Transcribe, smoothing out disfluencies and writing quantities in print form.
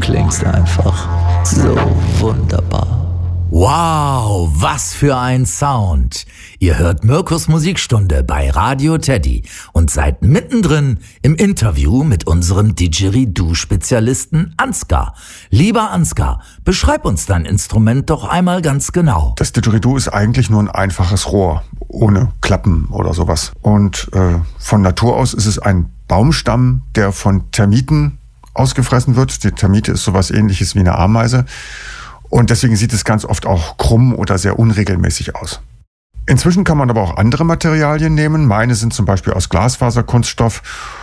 klingst einfach so wunderbar. Wow, was für ein Sound! Ihr hört Mirkus Musikstunde bei Radio Teddy und seid mittendrin im Interview mit unserem Didgeridoo-Spezialisten Ansgar. Lieber Ansgar, beschreib uns dein Instrument doch einmal ganz genau. Das Didgeridoo ist eigentlich nur ein einfaches Rohr, ohne Klappen oder sowas. Und von Natur aus ist es ein Baumstamm, der von Termiten ausgefressen wird. Die Termite ist sowas Ähnliches wie eine Ameise. Und deswegen sieht es ganz oft auch krumm oder sehr unregelmäßig aus. Inzwischen kann man aber auch andere Materialien nehmen. Meine sind zum Beispiel aus Glasfaserkunststoff